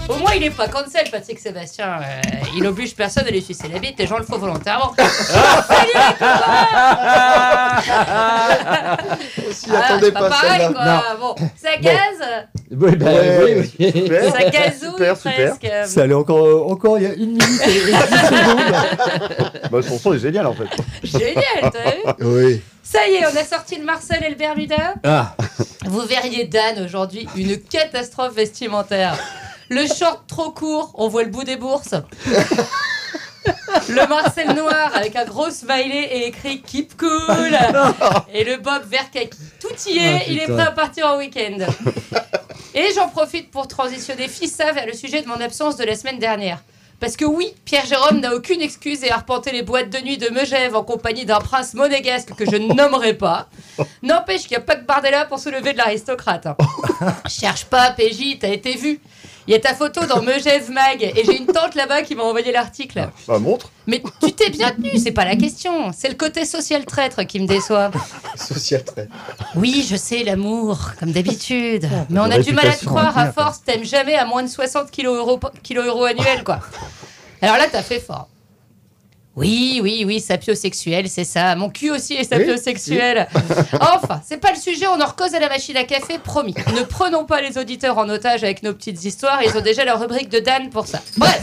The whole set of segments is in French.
Au moins, il est pas cancel, Patrick Sébastien. Il oblige personne à lui sucer la bite, les gens le font volontairement. Salut les copains. S'y attendait pas pareil, celle-là. quoi. Bon, ça gaze. Oui, oui. Super. Ça gazouille Super. presque. Ça allait encore il y a 1 minute et 10 secondes. Bah, son son est génial en fait. Génial, t'as vu? Oui. Ça y est, on a sorti le Marcel et le Bermuda. Ah, Vous verriez Dan aujourd'hui, une catastrophe vestimentaire. Le short trop court, on voit le bout des bourses. Le Marcel noir avec un gros smiley et écrit Keep cool. Et le Bob vert kaki. Tout y est, il est prêt à partir en week-end. Et j'en profite pour transitionner fissa vers le sujet de mon absence de la semaine dernière. Parce que oui, Pierre Jérôme n'a aucune excuse et a arpenté les boîtes de nuit de Megève en compagnie d'un prince monégasque que je ne nommerai pas. N'empêche qu'il n'y a pas que Bardella pour se lever de l'aristocrate. Hein. Cherche pas, PJ, t'as été vu. Il y a ta photo dans Megève Mag et j'ai une tante là-bas qui m'a envoyé l'article. Bah, montre. Mais tu t'es bien tenu, c'est pas la question. C'est le côté social traître qui me déçoit. Social trait. Oui, je sais, l'amour, comme d'habitude. Mais on a du mal à te croire, à force, t'aimes jamais à moins de 60 kilo annuels, quoi. Alors là, t'as fait fort. Oui, sapiosexuel, c'est ça. Mon cul aussi est sapiosexuel. Enfin, c'est pas le sujet, on en recose à la machine à café, promis. Ne prenons pas les auditeurs en otage avec nos petites histoires, ils ont déjà leur rubrique de Dan pour ça. Bref.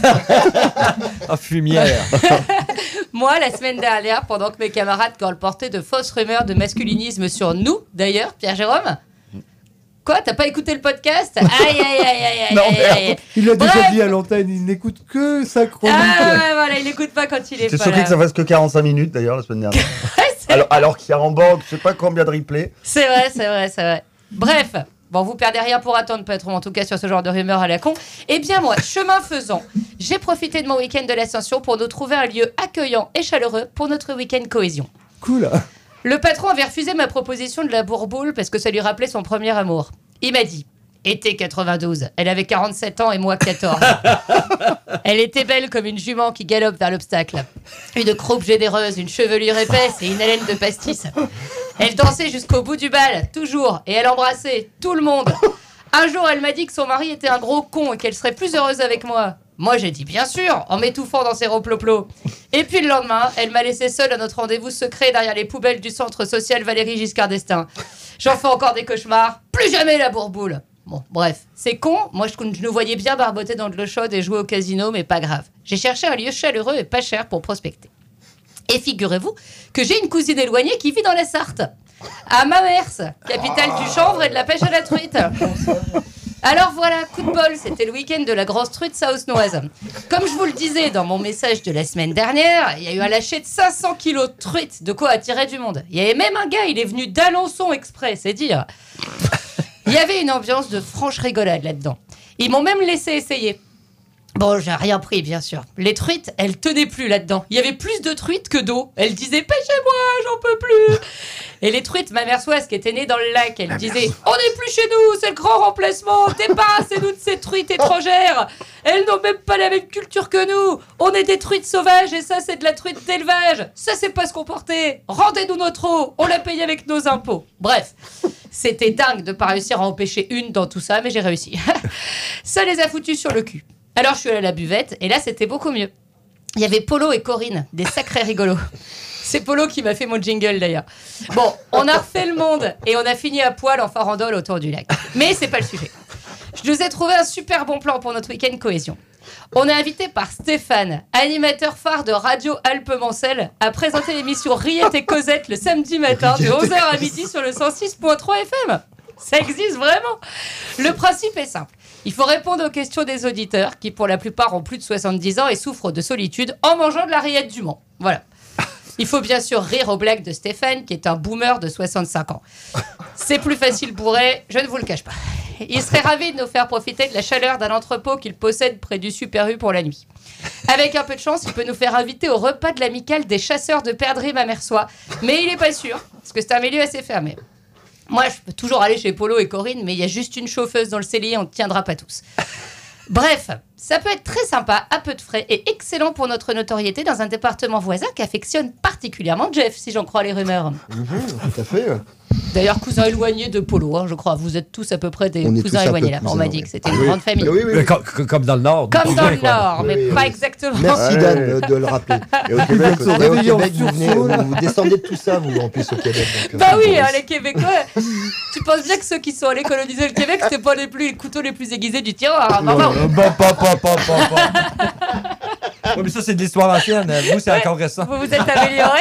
en fumière. Moi, la semaine dernière, pendant que mes camarades colportaient de fausses rumeurs de masculinisme sur nous, d'ailleurs, Pierre Jérôme. Quoi, t'as pas écouté le podcast? Aïe. Non, merde. Il l'a déjà dit à l'antenne, il n'écoute que sa chronique. Ah ouais, voilà, il écoute pas quand il est T'es pas surpris là. que ça fasse que 45 minutes d'ailleurs la semaine dernière. alors qu'il y a en banque, je sais pas combien de replays. C'est vrai. Bref, bon, vous perdez rien pour attendre, patron, en tout cas sur ce genre de rumeurs à la con. Eh bien moi, chemin faisant, j'ai profité de mon week-end de l'Ascension pour nous trouver un lieu accueillant et chaleureux pour notre week-end cohésion. Cool. Le patron avait refusé ma proposition de la bourboule parce que ça lui rappelait son premier amour. Il m'a dit, été 92, elle avait 47 ans et moi 14. Elle était belle comme une jument qui galope vers l'obstacle. Une croupe généreuse, une chevelure épaisse et une haleine de pastis. Elle dansait jusqu'au bout du bal, toujours, et elle embrassait tout le monde. Un jour, elle m'a dit que son mari était un gros con et qu'elle serait plus heureuse avec moi. Moi, j'ai dit bien sûr, en m'étouffant dans ses roploplos. Et puis le lendemain, elle m'a laissé seule à notre rendez-vous secret derrière les poubelles du centre social Valéry Giscard d'Estaing. J'en fais encore des cauchemars. Plus jamais la bourboule. Bon, bref, c'est con. Moi, je nous voyais bien barboter dans de l'eau chaude et jouer au casino, mais pas grave. J'ai cherché un lieu chaleureux et pas cher pour prospecter. Et figurez-vous que j'ai une cousine éloignée qui vit dans la Sarthe, à Mamers, capitale du chanvre et de la pêche à la truite. Alors voilà, coup de bol, c'était le week-end de la grosse truite saosnoise. Comme je vous le disais dans mon message de la semaine dernière, il y a eu un lâcher de 500 kilos de truite, de quoi attirer du monde. Il y avait même un gars, il est venu d'Alençon exprès, c'est dire. Il y avait une ambiance de franche rigolade là-dedans. Ils m'ont même laissé essayer. Bon, j'ai rien pris, bien sûr. Les truites, elles tenaient plus là-dedans. Il y avait plus de truites que d'eau. Elles disaient « Pêchez-moi, j'en peux plus !» Et les truites mamersoises qui étaient nées dans le lac, elles disaient « On n'est plus chez nous, c'est le grand remplacement, débarrassez-nous de ces truites étrangères. Elles n'ont même pas la même culture que nous. On est des truites sauvages et ça, c'est de la truite d'élevage. Ça, c'est pas se comporter. Rendez-nous notre eau, on la paye avec nos impôts. » Bref, c'était dingue de pas réussir à en pêcher une dans tout ça, mais j'ai réussi. Ça les a foutus sur le cul. Alors je suis allée à la buvette et là c'était beaucoup mieux. Il y avait Polo et Corinne, des sacrés rigolos. C'est Polo qui m'a fait mon jingle d'ailleurs. Bon, on a refait le monde et on a fini à poil en farandole autour du lac. Mais c'est pas le sujet. Je nous ai trouvé un super bon plan pour notre week-end cohésion. On est invité par Stéphane, animateur phare de Radio Alpes-Mancel, à présenter l'émission Riette et Cosette le samedi matin de 11h à midi sur le 106.3 FM. Ça existe vraiment. Le principe est simple. Il faut répondre aux questions des auditeurs qui, pour la plupart, ont plus de 70 ans et souffrent de solitude en mangeant de la rillette du Mans. Voilà. Il faut bien sûr rire aux blagues de Stéphane, qui est un boomer de 65 ans. C'est plus facile pour elle, je ne vous le cache pas. Il serait ravi de nous faire profiter de la chaleur d'un entrepôt qu'il possède près du Super U pour la nuit. Avec un peu de chance, il peut nous faire inviter au repas de l'amicale des chasseurs de perdrix mamersois. Mais il n'est pas sûr, parce que c'est un milieu assez fermé. Moi, je peux toujours aller chez Polo et Corinne, mais il y a juste une chauffeuse dans le cellier, on ne tiendra pas tous. Bref, ça peut être très sympa, à peu de frais, et excellent pour notre notoriété dans un département voisin qu'affectionne particulièrement Jeff, si j'en crois les rumeurs. Tout à fait. D'ailleurs, cousin éloigné de Polo, hein, je crois. Vous êtes tous à peu près des On est cousins tous un peu éloignés là. On m'a cousins, dit oui. que c'était une grande famille. Oui. Comme dans le Nord. Comme dans le quoi. Nord, mais Oui, pas oui. exactement. Merci Ouais. Dan de le rappeler. Et au Québec, Ils sont aussi. Et au réveillés en Québec, sursaut, là. vous descendez de tout ça, vous, en plus, au Québec. Donc, Bah oui, Boris. hein, les Québécois. Tu penses bien que ceux qui sont allés coloniser le Québec, c'était pas les couteaux les plus aiguisés du tiroir. Non, non. Ouais, mais ça, c'est de l'histoire ancienne. Vous, c'est encore récent. Vous vous êtes amélioré.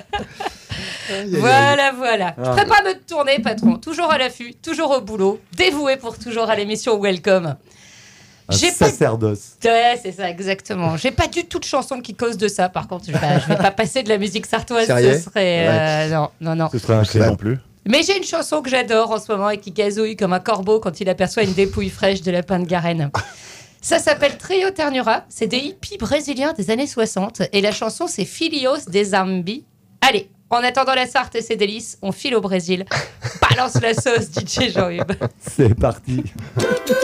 Voilà. Je prépare notre tournée, patron. Toujours à l'affût, toujours au boulot, dévoué pour toujours à l'émission Welcome. Un J'ai pas... sacerdoce. Ouais, c'est ça, exactement. J'ai pas du tout de chanson qui cause de ça. Par contre, je vais pas passer de la musique sartoise. Sérieux Ce serait... Non. Ce serait un C'est crime. non plus. Mais j'ai une chanson que j'adore en ce moment et qui gazouille comme un corbeau quand il aperçoit une dépouille fraîche de lapin de Garenne. Ça s'appelle Trio Ternura. C'est des hippies brésiliens des années 60. Et la chanson, c'est Filios des Zambis. Allez, en attendant la Sarthe et ses délices, on file au Brésil. Balance la sauce, DJ Jean-Hub. C'est parti.